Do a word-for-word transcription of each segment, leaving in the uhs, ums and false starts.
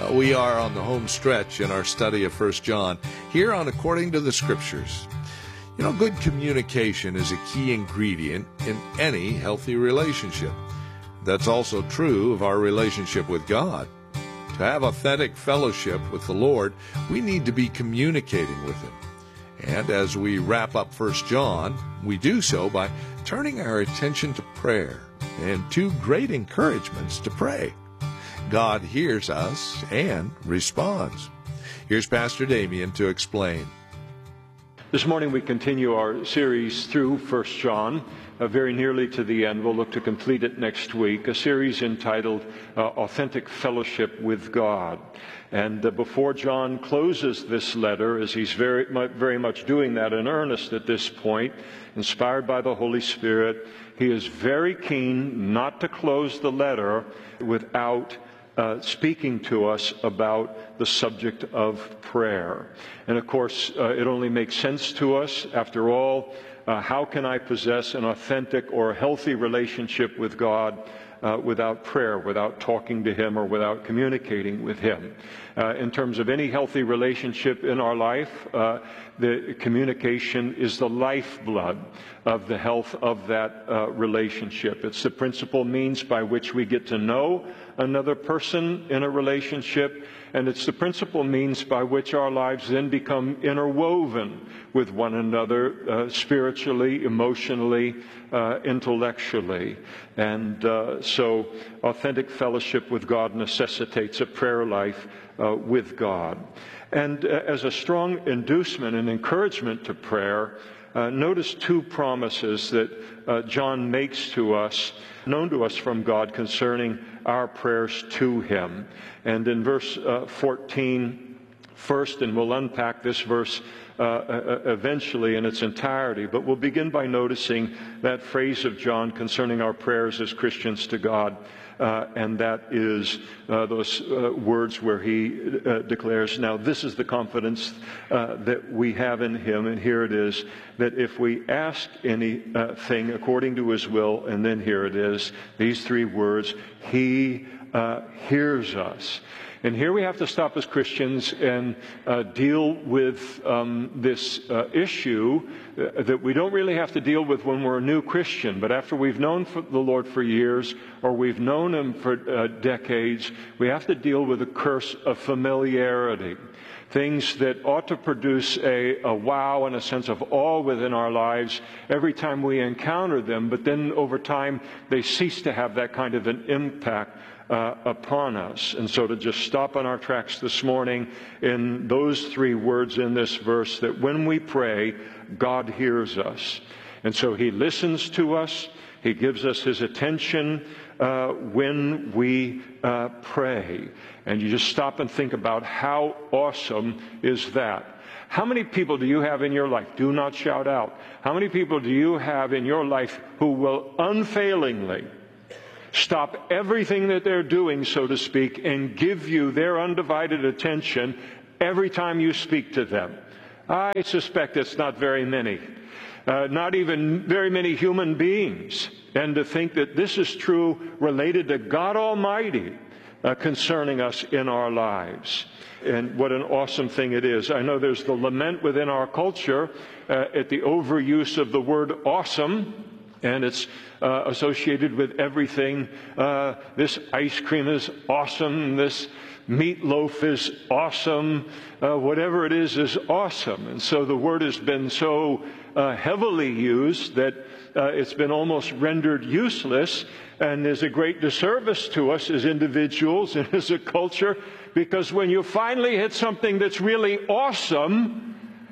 Well, we are on the home stretch in our study of First John, here on According to the Scriptures. You know, good communication is a key ingredient in any healthy relationship. That's also true of our relationship with God. To have authentic fellowship with the Lord, we need to be communicating with Him. And as we wrap up First John, we do so by turning our attention to prayer and two great encouragements to pray. God hears us and responds. Here's Pastor Damien to explain. This morning we continue our series through First John, uh, very nearly to the end. We'll look to complete it next week, a series entitled uh, Authentic Fellowship with God. And uh, before John closes this letter, as he's very, very much doing that in earnest at this point, inspired by the Holy Spirit, he is very keen not to close the letter without Uh, speaking to us about the subject of prayer. And of course, uh, it only makes sense to us. After all, uh, how can I possess an authentic or healthy relationship with God uh, without prayer, without talking to Him, or without communicating with Him? Uh, in terms of any healthy relationship in our life, uh, the communication is the lifeblood of the health of that uh, relationship. It's the principal means by which we get to know another person in a relationship, and it's the principal means by which our lives then become interwoven with one another uh, spiritually, emotionally, uh, intellectually. And uh, so authentic fellowship with God necessitates a prayer life uh, with God. And uh, as a strong inducement and encouragement to prayer, Uh, notice two promises that uh, John makes to us, known to us from God, concerning our prayers to Him. And in verse uh, fourteen, first, and we'll unpack this verse uh, eventually in its entirety, but we'll begin by noticing that phrase of John concerning our prayers as Christians to God. Uh, and that is uh, those uh, words where he uh, declares, now this is the confidence uh, that we have in Him, and here it is, that if we ask anything according to His will, and then here it is, these three words, He uh, hears us. And here we have to stop as Christians and uh, deal with um, this uh, issue that we don't really have to deal with when we're a new Christian. But after we've known the Lord for years, or we've known Him for uh, decades, we have to deal with the curse of familiarity. Things that ought to produce a, a wow and a sense of awe within our lives every time we encounter them. But then over time, they cease to have that kind of an impact Uh, upon us. And so to just stop on our tracks this morning in those three words in this verse, that when we pray, God hears us. And so He listens to us. He gives us His attention uh, when we uh, pray. And you just stop and think about how awesome is that. How many people do you have in your life? Do not shout out. How many people do you have in your life who will unfailingly stop everything that they're doing, so to speak, and give you their undivided attention every time you speak to them? I suspect it's not very many. Uh, not even very many human beings. And to think that this is true related to God Almighty uh, concerning us in our lives. And what an awesome thing it is. I know there's the lament within our culture uh, at the overuse of the word awesome. And it's uh, associated with everything. Uh, this ice cream is awesome. This meatloaf is awesome. Uh, whatever it is is awesome. And so the word has been so uh, heavily used that uh, it's been almost rendered useless, and is a great disservice to us as individuals and as a culture, because when you finally hit something that's really awesome,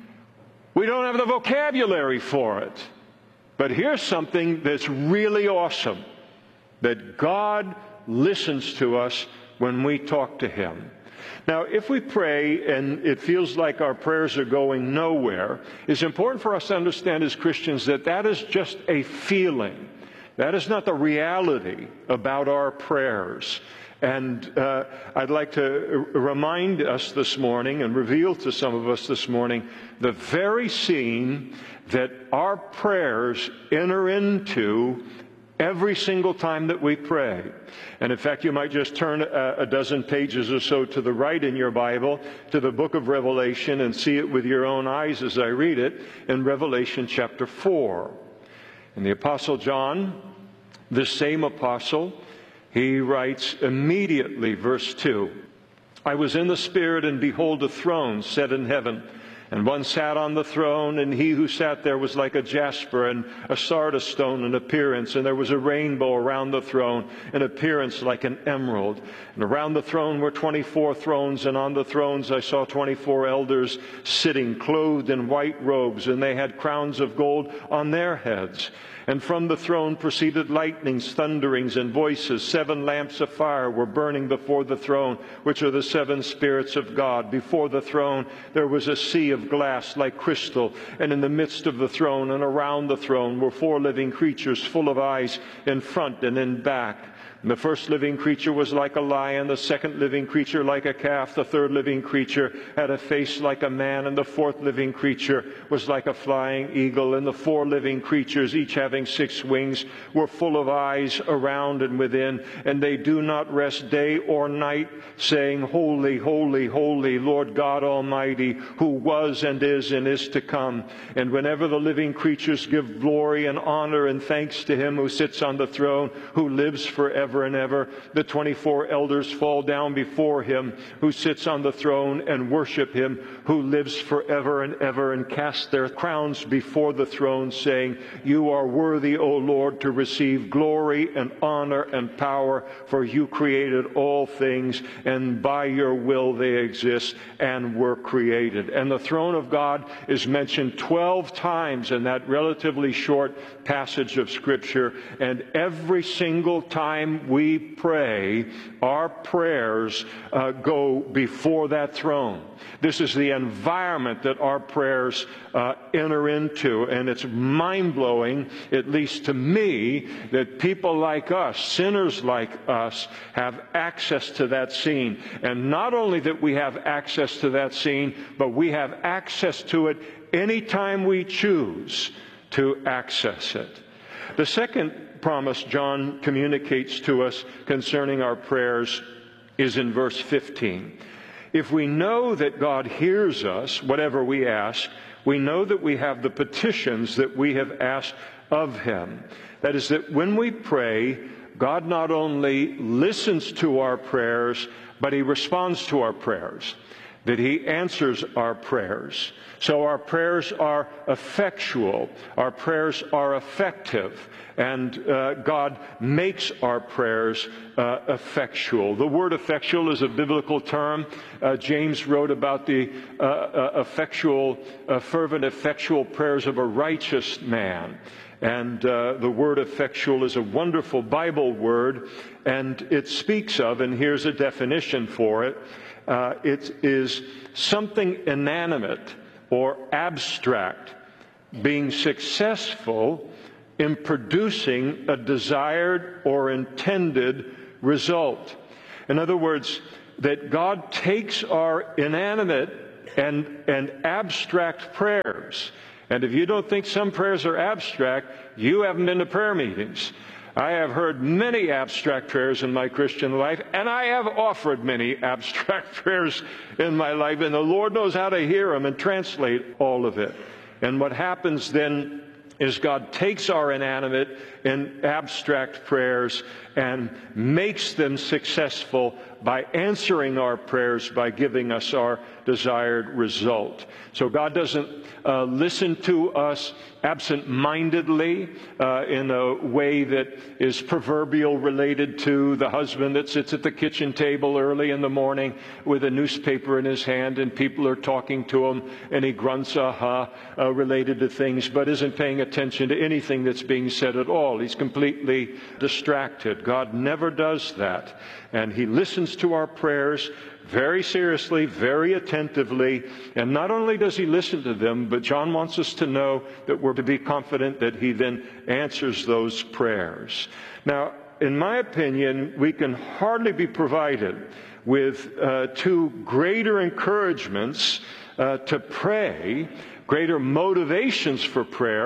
we don't have the vocabulary for it. But here's something that's really awesome, that God listens to us when we talk to Him. Now, if we pray and it feels like our prayers are going nowhere, it's important for us to understand as Christians that that is just a feeling. That is not the reality about our prayers. And uh, I'd like to remind us this morning and reveal to some of us this morning the very scene that our prayers enter into every single time that we pray. And in fact, you might just turn a, a dozen pages or so to the right in your Bible to the book of Revelation and see it with your own eyes as I read it in Revelation chapter four. And the Apostle John, this same apostle, he writes immediately, verse two, I was in the Spirit, and behold, a throne set in heaven. And one sat on the throne, and he who sat there was like a jasper and a sardis stone in appearance. And there was a rainbow around the throne, in appearance like an emerald. And around the throne were twenty-four thrones, and on the thrones I saw twenty-four elders sitting, clothed in white robes, and they had crowns of gold on their heads. And from the throne proceeded lightnings, thunderings, and voices. Seven lamps of fire were burning before the throne, which are the seven spirits of God. Before the throne there was a sea of glass like crystal, and in the midst of the throne and around the throne were four living creatures full of eyes in front and in back. And the first living creature was like a lion, the second living creature like a calf, the third living creature had a face like a man, and the fourth living creature was like a flying eagle. And the four living creatures, each having six wings, were full of eyes around and within, and they do not rest day or night, saying, Holy, holy, holy, Lord God Almighty, who was and is and is to come. And whenever the living creatures give glory and honor and thanks to him who sits on the throne, who lives forever and ever, the twenty-four elders fall down before him who sits on the throne and worship him who lives forever and ever, and cast their crowns before the throne, saying, You are worthy, O Lord, to receive glory and honor and power, for you created all things, and by your will they exist and were created. And the throne of God is mentioned twelve times in that relatively short passage of Scripture, and every single time we pray, our prayers uh, go before that throne. This is the environment that our prayers uh, enter into, and it's mind-blowing, at least to me, that people like us, sinners like us, have access to that scene. And not only that we have access to that scene, but we have access to it anytime we choose to access it. The second promise John communicates to us concerning our prayers is in verse fifteen. If we know that God hears us, whatever we ask, we know that we have the petitions that we have asked of him. That is, that when we pray, God not only listens to our prayers, but he responds to our prayers, that he answers our prayers. So our prayers are effectual, our prayers are effective, and uh, God makes our prayers uh, effectual. The word effectual is a biblical term. Uh, James wrote about the uh, uh, effectual, uh, fervent, effectual prayers of a righteous man. And uh, the word effectual is a wonderful Bible word, and it speaks of, and here's a definition for it, uh, it is something inanimate or abstract being successful in producing a desired or intended result. In other words, that God takes our inanimate and, and abstract prayers. And if you don't think some prayers are abstract, you haven't been to prayer meetings. I have heard many abstract prayers in my Christian life, and I have offered many abstract prayers in my life, and the Lord knows how to hear them and translate all of it. And what happens then is God takes our inanimate and abstract prayers and makes them successful by answering our prayers, by giving us our desired result. So God doesn't uh, listen to us absent-mindedly uh, in a way that is proverbial, related to the husband that sits at the kitchen table early in the morning with a newspaper in his hand, and people are talking to him, and he grunts aha uh, related to things, but isn't paying attention to anything that's being said at all. He's completely distracted. God never does that. And he listens to our prayers very seriously, very attentively. And not only does he listen to them, but John wants us to know that we're to be confident that he then answers those prayers. Now, in my opinion, we can hardly be provided with uh, two greater encouragements uh, to pray, greater motivations for prayer,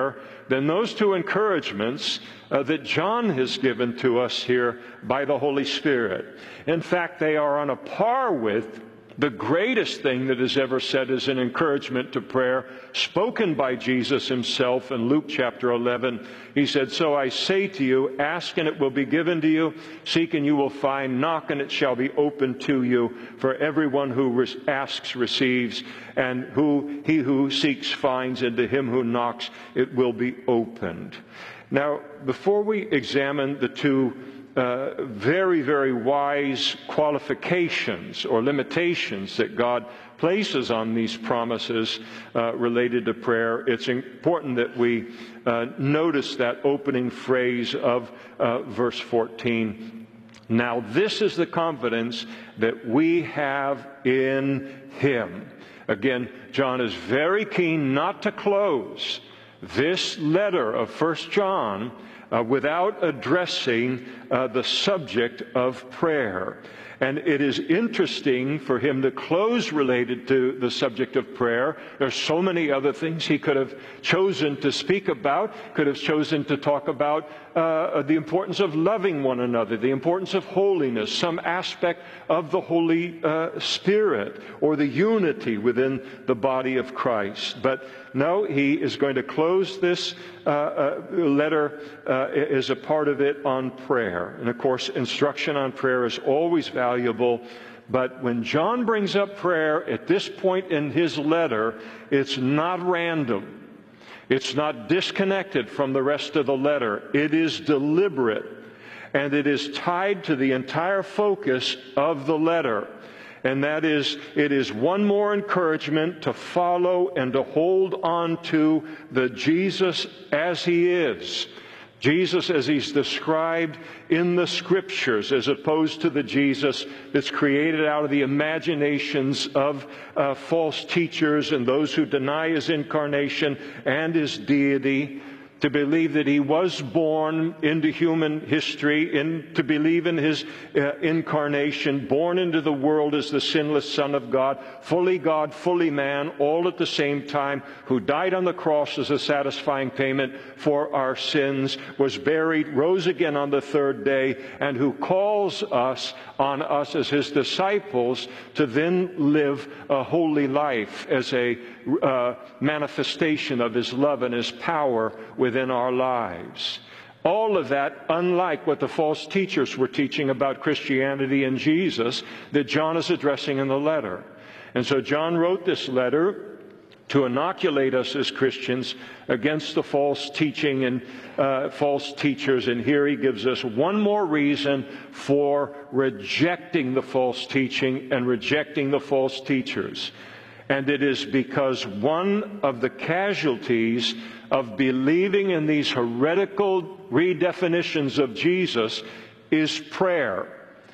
than those two encouragements uh, that John has given to us here by the Holy Spirit. In fact, they are on a par with the greatest thing that is ever said as an encouragement to prayer, spoken by Jesus himself in Luke chapter eleven. He said, "So I say to you, ask and it will be given to you, seek and you will find, knock and it shall be opened to you. For everyone who re- asks receives, and who he who seeks finds, and to him who knocks it will be opened." Now, before we examine the two Uh, very, very wise qualifications or limitations that God places on these promises uh, related to prayer, it's important that we uh, notice that opening phrase of uh, verse fourteen. Now, this is the confidence that we have in Him. Again, John is very keen not to close this letter of First John Uh, without addressing uh, the subject of prayer. And it is interesting for him to close related to the subject of prayer. There's so many other things he could have chosen to speak about, could have chosen to talk about uh, the importance of loving one another, the importance of holiness, some aspect of the Holy uh, Spirit, or the unity within the body of Christ. But no, he is going to close this uh, uh, letter uh, as a part of it on prayer. And of course, instruction on prayer is always valuable. But when John brings up prayer at this point in his letter, it's not random. It's not disconnected from the rest of the letter. It is deliberate. And it is tied to the entire focus of the letter. And that is, it is one more encouragement to follow and to hold on to the Jesus as He is. Jesus as He's described in the Scriptures, as opposed to the Jesus that's created out of the imaginations of uh, false teachers and those who deny His incarnation and His deity. To believe that He was born into human history, in, to believe in His uh, incarnation, born into the world as the sinless Son of God, fully God, fully man, all at the same time, who died on the cross as a satisfying payment for our sins, was buried, rose again on the third day, and who calls us on us as His disciples to then live a holy life as a uh, manifestation of His love and His power with in our lives. All of that, unlike what the false teachers were teaching about Christianity and Jesus, that John is addressing in the letter. And so John wrote this letter to inoculate us as Christians against the false teaching and uh, false teachers. And here he gives us one more reason for rejecting the false teaching and rejecting the false teachers. And it is because one of the casualties of believing in these heretical redefinitions of Jesus is prayer.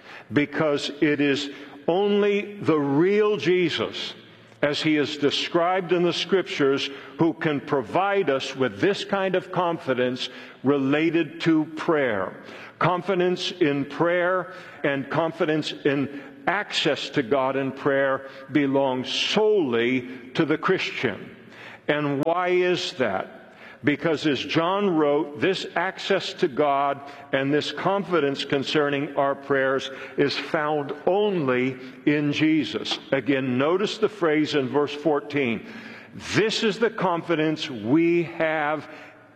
Because it is only the real Jesus, as He is described in the Scriptures, who can provide us with this kind of confidence related to prayer. Confidence in prayer and confidence in access to God in prayer belongs solely to the Christian. And why is that? Because as John wrote, this access to God and this confidence concerning our prayers is found only in Jesus. Again, notice the phrase in verse fourteen. This is the confidence we have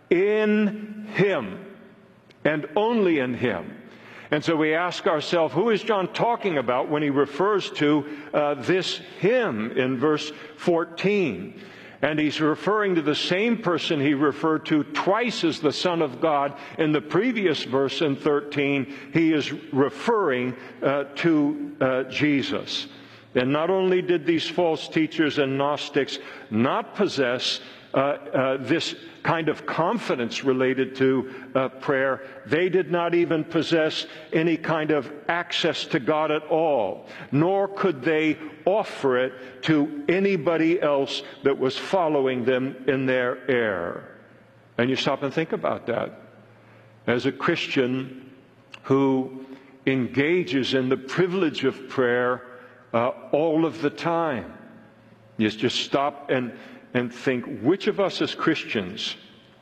in Him, and only in Him. And so we ask ourselves, who is John talking about when he refers to uh, this Him in verse fourteen? And he's referring to the same person he referred to twice as the Son of God in the previous verse in thirteen. He is referring uh, to uh, Jesus. And not only did these false teachers and Gnostics not possess uh, uh, this kind of confidence related to uh, prayer, they did not even possess any kind of access to God at all, nor could they offer it to anybody else that was following them in their error. And you stop and think about that. As a Christian who engages in the privilege of prayer uh, all of the time, you just stop and, and think, which of us as Christians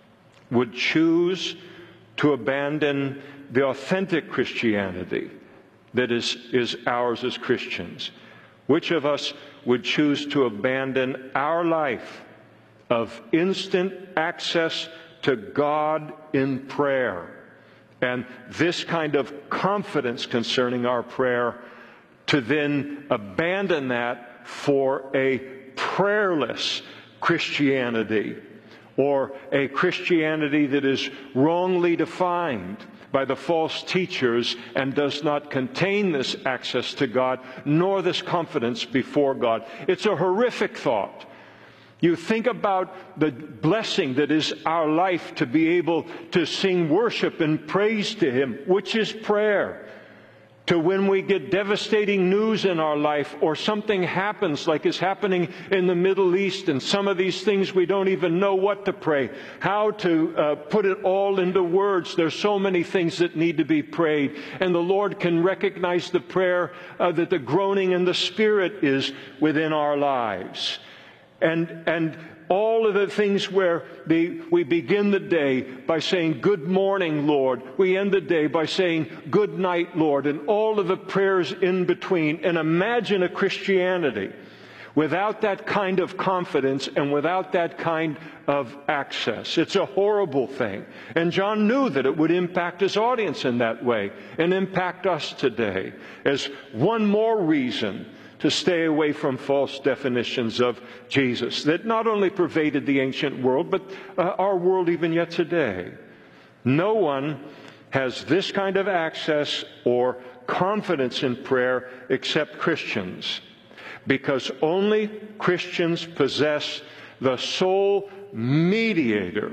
would choose to abandon the authentic Christianity that is, is ours as Christians? Which of us would choose to abandon our life of instant access to God in prayer and this kind of confidence concerning our prayer, to then abandon that for a prayerless Christianity, or a Christianity that is wrongly defined by the false teachers and does not contain this access to God, nor this confidence before God? It's a horrific thought. You think about the blessing that is our life to be able to sing worship and praise to Him, which is prayer. To when we get devastating news in our life, or something happens like is happening in the Middle East, and some of these things we don't even know what to pray, how to uh, put it all into words. There's so many things that need to be prayed, and the Lord can recognize the prayer uh, that the groaning in the Spirit is within our lives. And and all of the things where the, we begin the day by saying, "Good morning, Lord." We end the day by saying, "Good night, Lord," and all of the prayers in between. And imagine a Christianity without that kind of confidence and without that kind of access. It's a horrible thing. And John knew that it would impact his audience in that way and impact us today as one more reason to stay away from false definitions of Jesus that not only pervaded the ancient world, but uh, our world even yet today. No one has this kind of access or confidence in prayer except Christians, because only Christians possess the sole mediator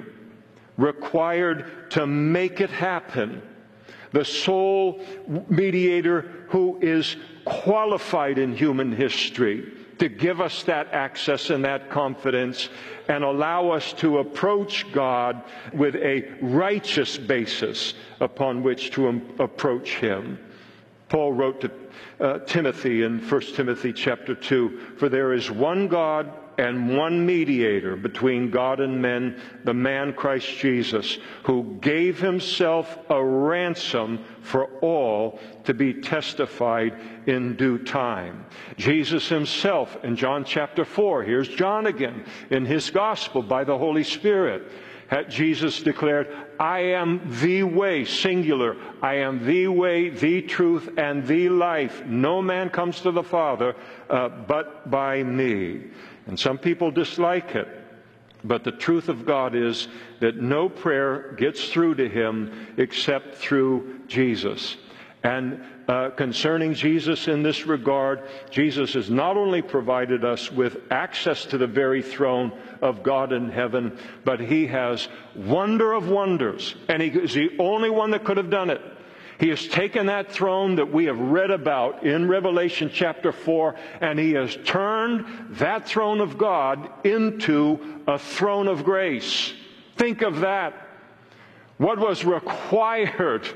required to make it happen, the sole mediator who is qualified in human history to give us that access and that confidence and allow us to approach God with a righteous basis upon which to um, approach Him. Paul wrote to uh, Timothy in First Timothy chapter two, "For there is one God and one mediator between God and men, the man Christ Jesus, who gave Himself a ransom for all, to be testified in due time." Jesus Himself in John chapter four, here's John again in his gospel by the Holy Spirit. Jesus declared, "I am the way," singular, "I am the way, the truth, and the life. No man comes to the Father uh, but by me." And some people dislike it. But the truth of God is that no prayer gets through to Him except through Jesus. And uh, concerning Jesus in this regard, Jesus has not only provided us with access to the very throne of God in heaven, but He has wonder of wonders. And He is the only one that could have done it. He has taken that throne that we have read about in Revelation chapter four, and He has turned that throne of God into a throne of grace. Think of that. What was required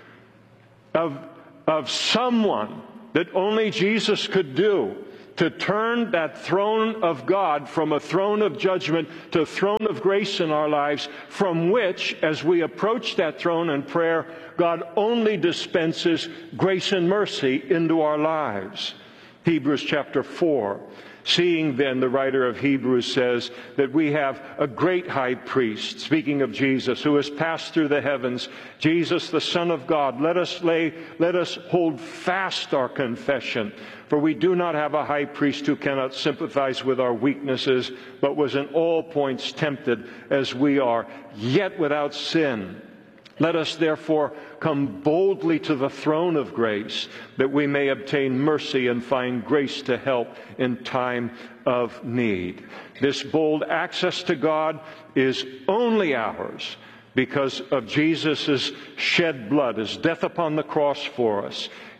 of, of someone that only Jesus could do to turn that throne of God from a throne of judgment to a throne of grace in our lives, from which, as we approach that throne in prayer, God only dispenses grace and mercy into our lives. Hebrews chapter four. Seeing then, the writer of Hebrews says that we have a great high priest, speaking of Jesus, who has passed through the heavens, Jesus the Son of God. Let us lay, let us hold fast our confession. For we do not have a high priest who cannot sympathize with our weaknesses, but was in all points tempted as we are, yet without sin. Let us therefore come boldly to the throne of grace, that we may obtain mercy and find grace to help in time of need. This bold access to God is only ours because of Jesus' shed blood, His death upon the cross for us.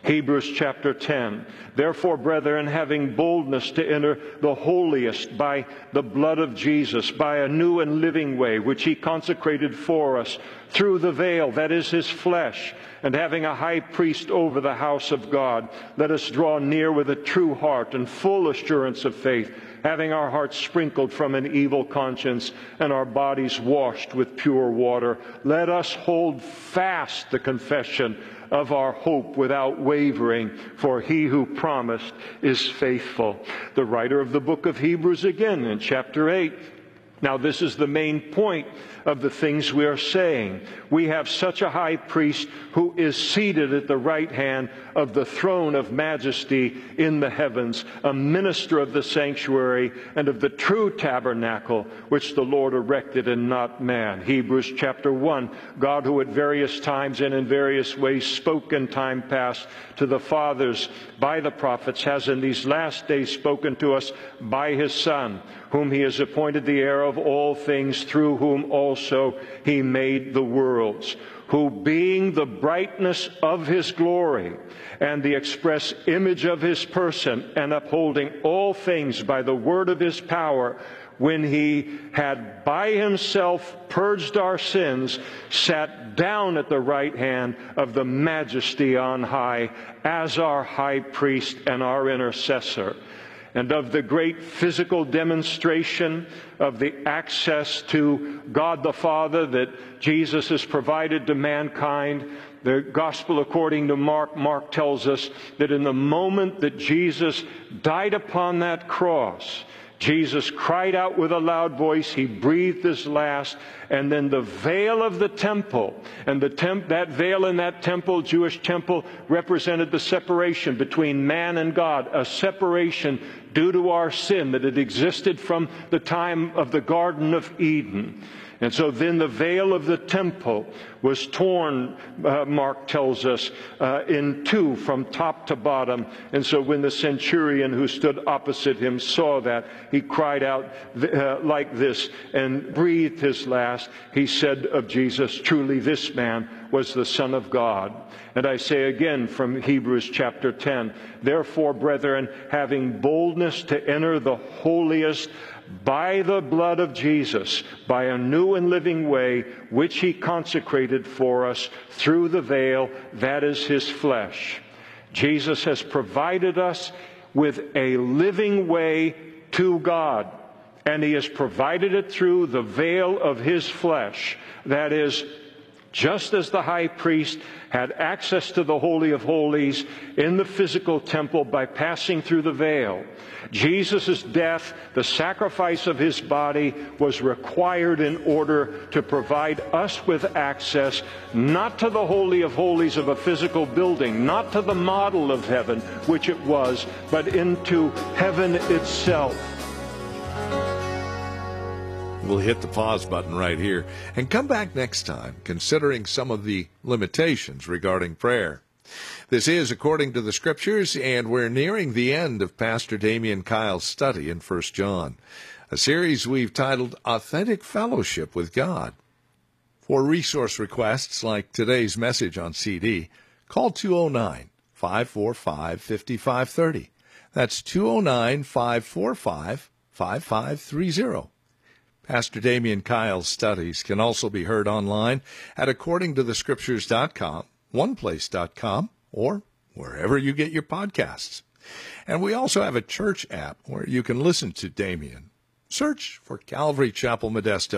Hebrews chapter ten. Therefore, brethren, having boldness to enter the holiest by the blood of Jesus, by a new and living way, which he consecrated for us through the veil, that is his flesh, and having a high priest over the house of God, let us draw near with a true heart and full assurance of faith, having our hearts sprinkled from an evil conscience and our bodies washed with pure water. Let us hold fast the confession of our hope without wavering, for he who promised is faithful. The writer of the book of Hebrews again in chapter eight. Now this is the main point of the things we are saying. We have such a high priest who is seated at the right hand of the throne of majesty in the heavens, a minister of the sanctuary and of the true tabernacle which the Lord erected and not man. Hebrews chapter one, God who at various times and in various ways spoke in time past to the fathers by the prophets, has in these last days spoken to us by his Son, whom he has appointed the heir of all things, through whom also he made the worlds, who being the brightness of his glory and the express image of his person, and upholding all things by the word of his power, when he had by himself purged our sins, sat down at the right hand of the majesty on high, as our high priest and our intercessor. And of the great physical demonstration of the access to God the Father that Jesus has provided to mankind, the Gospel according to Mark, Mark tells us that in the moment that Jesus died upon that cross, Jesus cried out with a loud voice, he breathed his last, and then the veil of the temple, and the temp- that veil in that temple, Jewish temple, represented the separation between man and God, a separation due to our sin that had existed from the time of the Garden of Eden. And so then the veil of the temple was torn, uh, Mark tells us, uh, in two from top to bottom. And so when the centurion who stood opposite him saw that, he cried out uh, like this and breathed his last. He said of Jesus, truly this man was the Son of God. And I say again from Hebrews chapter ten, therefore, brethren, having boldness to enter the holiest by the blood of Jesus, by a new and living way, which he consecrated for us through the veil, that is his flesh. Jesus has provided us with a living way to God, and he has provided it through the veil of his flesh. That is, just as the high priest had access to the Holy of Holies in the physical temple by passing through the veil, Jesus' death, the sacrifice of his body, was required in order to provide us with access not to the Holy of Holies of a physical building, not to the model of heaven, which it was, but into heaven itself. We'll hit the pause button right here and come back next time, considering some of the limitations regarding prayer. This is According to the Scriptures, and we're nearing the end of Pastor Damian Kyle's study in First John, a series we've titled Authentic Fellowship with God. For resource requests like today's message on C D, call two oh nine, five four five, five five three oh. That's two oh nine, five four five, five five three oh. Pastor Damian Kyle's studies can also be heard online at according to the scriptures dot com, one place dot com, or wherever you get your podcasts. And we also have a church app where you can listen to Damian. Search for Calvary Chapel Modesto